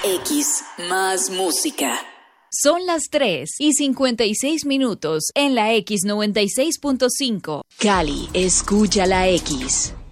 X, más música. Son las 3:56 en la X96.5. Cali, escucha la X.